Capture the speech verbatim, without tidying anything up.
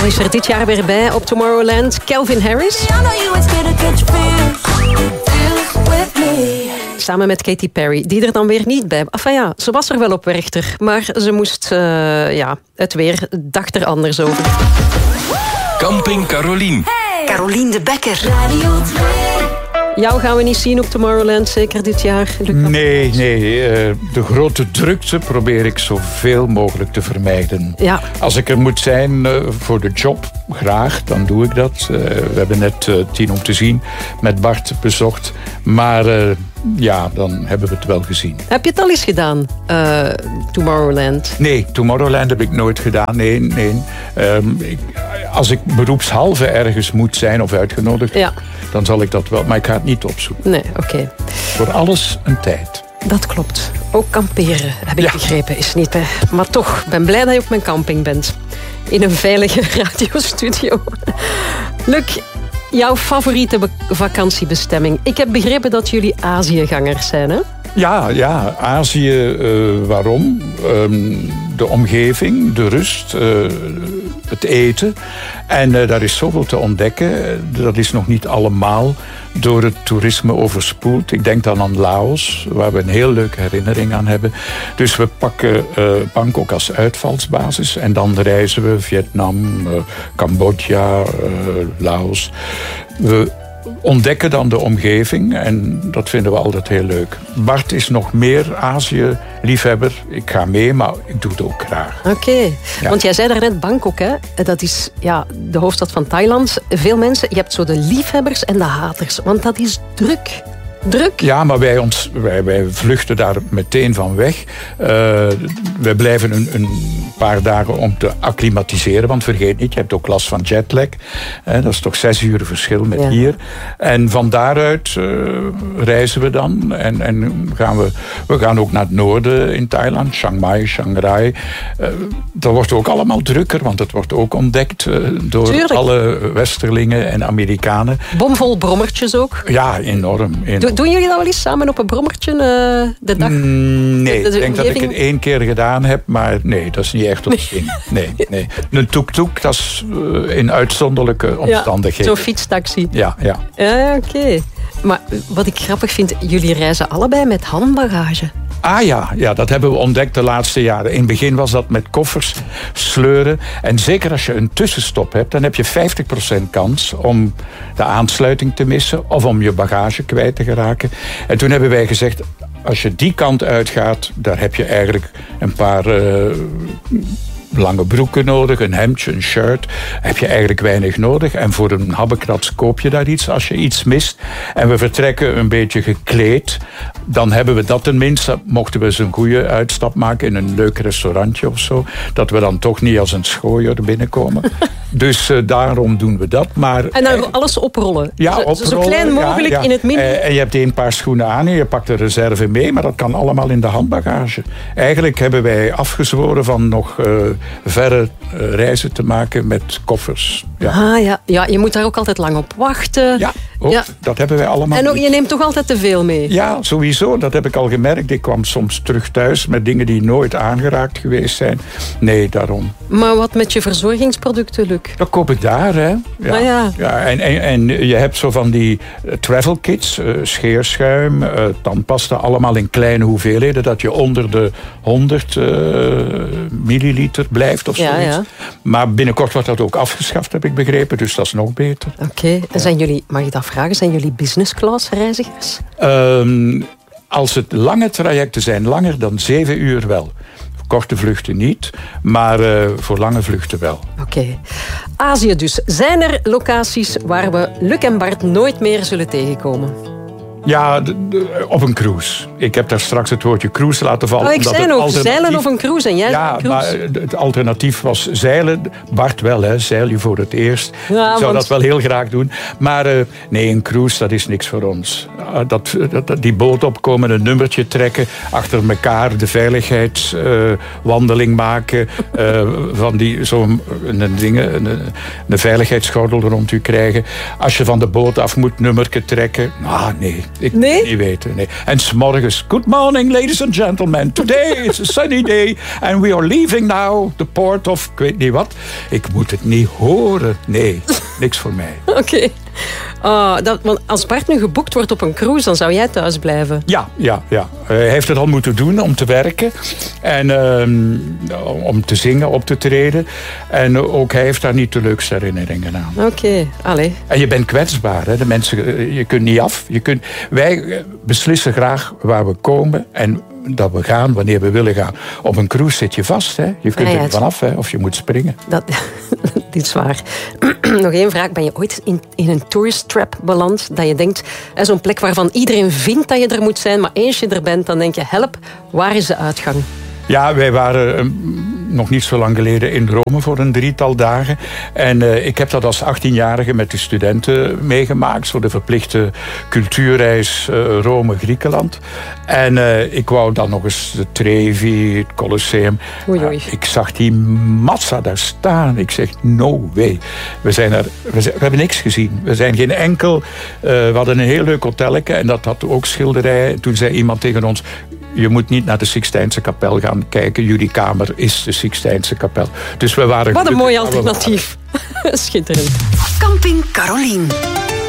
is er dit jaar weer bij op Tomorrowland Calvin Harris. Samen met Katy Perry, die er dan weer niet bij... Enfin ja, ze was er wel op Werchter, maar ze moest... Uh, ja, het weer dacht er anders over. Camping Carolien. Hey. Carolien de Bekker. Jou gaan we niet zien op Tomorrowland, zeker dit jaar? Luc? Nee, nee. De grote drukte probeer ik zoveel mogelijk te vermijden. Ja. Als ik er moet zijn voor de job, graag, dan doe ik dat. We hebben net Tien om te zien met Bart bezocht. Maar ja, dan hebben we het wel gezien. Heb je het al eens gedaan, uh, Tomorrowland? Nee, Tomorrowland heb ik nooit gedaan. Nee, nee. Um, ik, als ik beroepshalve ergens moet zijn of uitgenodigd... Ja. dan zal ik dat wel, maar ik ga het niet opzoeken. Nee, oké. Okay. Voor alles een tijd. Dat klopt. Ook kamperen, heb ik ja. begrepen, is niet bij. Maar toch, ik ben blij dat je op mijn camping bent. In een veilige radiostudio. Luc, jouw favoriete vakantiebestemming. Ik heb begrepen dat jullie Aziëgangers zijn, hè? Ja, ja. Azië, uh, waarom? Um, de omgeving, de rust, uh, het eten. En uh, daar is zoveel te ontdekken. Dat is nog niet allemaal door het toerisme overspoeld. Ik denk dan aan Laos, waar we een heel leuke herinnering aan hebben. Dus we pakken uh, Bangkok als uitvalsbasis. En dan reizen we Vietnam, uh, Cambodja, uh, Laos. We ontdekken dan de omgeving en dat vinden we altijd heel leuk. Bart is nog meer Azië-liefhebber. Ik ga mee, maar ik doe het ook graag. Oké, okay. ja. Want jij zei daarnet Bangkok, hè? Dat is ja, de hoofdstad van Thailand. Veel mensen, je hebt zo de liefhebbers en de haters, want dat is druk. Druk. Ja, maar wij, ons, wij, wij vluchten daar meteen van weg. Uh, wij blijven een, een paar dagen om te acclimatiseren. Want vergeet niet, je hebt ook last van jetlag. Uh, dat is toch zes uur verschil met ja. hier. En van daaruit uh, reizen we dan. En, en gaan we, we gaan ook naar het noorden in Thailand. Chiang Mai, Chiang Rai. Uh, dat wordt ook allemaal drukker. Want het wordt ook ontdekt uh, door Tuurlijk. alle Westerlingen en Amerikanen. Bomvol brommertjes ook. Ja, enorm. enorm. Doen jullie dat wel eens samen op een brommertje uh, de dag? Mm, nee, de, de ik denk dat ik het één keer gedaan heb, maar nee, dat is niet echt ons ding. Nee, nee. Een tuk-tuk, dat is uh, in uitzonderlijke omstandigheden. Ja, zo'n fietstaxi. Ja, ja. Ja, oké. Okay. Maar wat ik grappig vind, jullie reizen allebei met handbagage. Ah ja, ja, dat hebben we ontdekt de laatste jaren. In het begin was dat met koffers, sleuren. En zeker als je een tussenstop hebt, dan heb je vijftig procent kans om de aansluiting te missen of om je bagage kwijt te geraken. En toen hebben wij gezegd, als je die kant uitgaat, daar heb je eigenlijk een paar Uh, lange broeken nodig, een hemdje, een shirt. Heb je eigenlijk weinig nodig. En voor een habbekrats koop je daar iets als je iets mist. En we vertrekken een beetje gekleed. Dan hebben we dat tenminste. Mochten we eens een goede uitstap maken in een leuk restaurantje of zo. Dat we dan toch niet als een schooier binnenkomen. Dus uh, daarom doen we dat. Maar, en dan alles oprollen. Ja, zo, oprollen. Zo klein mogelijk ja, ja. in het midden. Uh, en je hebt één paar schoenen aan en je pakt de reserve mee. Maar dat kan allemaal in de handbagage. Eigenlijk hebben wij afgezworen van nog Uh, verre uh, reizen te maken met koffers. Ja. Ah, ja. ja, je moet daar ook altijd lang op wachten. Ja, ook, ja. dat hebben wij allemaal. En ook, je neemt toch altijd te veel mee? Ja, sowieso. Dat heb ik al gemerkt. Ik kwam soms terug thuis met dingen die nooit aangeraakt geweest zijn. Nee, daarom. Maar wat met je verzorgingsproducten, Luc? Dat koop ik daar, hè. Ja. Ah, ja. Ja, en, en, en je hebt zo van die uh, travel kits, uh, scheerschuim, uh, tandpasta, allemaal in kleine hoeveelheden, dat je onder de honderd uh, milliliter blijft of ja, zoiets. Ja. Maar binnenkort wordt dat ook afgeschaft, heb ik begrepen, dus dat is nog beter. Oké, okay. En zijn jullie, mag je dat vragen, zijn jullie business class reizigers? Um, als het lange trajecten zijn, langer dan zeven uur wel. Korte vluchten niet, maar uh, voor lange vluchten wel. Oké. Okay. Azië dus. Zijn er locaties waar we Luc en Bart nooit meer zullen tegenkomen? Ja, de, de, op een cruise. Ik heb daar straks het woordje cruise laten vallen. Oh, ik zei nog, zeilen of een cruise en jij Ja, cruise. Maar het alternatief was zeilen. Bart wel, hè. Zeil je voor het eerst. Ja, ik zou want... dat wel heel graag doen. Maar uh, nee, een cruise, dat is niks voor ons. Uh, dat, dat, die boot opkomen, een nummertje trekken, achter elkaar de veiligheidswandeling uh, maken, uh, van die zo'n dingen, een, een veiligheidsgordel rond u krijgen. Als je van de boot af moet, nummertje trekken. Ah, nee. Ik Nee? moet het niet weten. Nee. En 's morgens, good morning ladies and gentlemen. Today is a sunny day and we are leaving now the port of, ik weet niet wat. Ik moet het niet horen. Nee, niks voor mij. Oké. Okay. Oh, dat, want als Bart nu geboekt wordt op een cruise, dan zou jij thuis blijven. Ja, ja, ja. Hij heeft het al moeten doen om te werken. En uh, om te zingen, op te treden. En ook hij heeft daar niet de leukste herinneringen aan. Oké, okay. Allee. En je bent kwetsbaar. Hè? De mensen, je kunt niet af. Je kunt, wij beslissen graag waar we komen en dat we gaan wanneer we willen gaan. Op een cruise zit je vast. Hè? Je kunt ja, ja, er niet vanaf, hè? Of je moet springen. Dat, dit is waar. Nog één vraag. Ben je ooit in, in een tourist trap beland? Dat je denkt, zo'n plek waarvan iedereen vindt dat je er moet zijn, maar eens je er bent, dan denk je, help, waar is de uitgang? Ja, wij waren um, nog niet zo lang geleden in Rome voor een drietal dagen. En uh, ik heb dat als achttienjarige met de studenten meegemaakt. Zo de verplichte cultuurreis uh, Rome-Griekenland. En uh, ik wou dan nog eens de Trevi, het Colosseum. Oei, oei. Uh, ik zag die massa daar staan. Ik zeg, no way. We, zijn er, we, zijn, we hebben niks gezien. We zijn geen enkel... Uh, we hadden een heel leuk hotelletje en dat had ook schilderijen. Toen zei iemand tegen ons... Je moet niet naar de Sixtijnse kapel gaan kijken. Jullie kamer is de Sixtijnse kapel. Dus we waren Wat een mooi alternatief. Schitterend. Camping Carolien.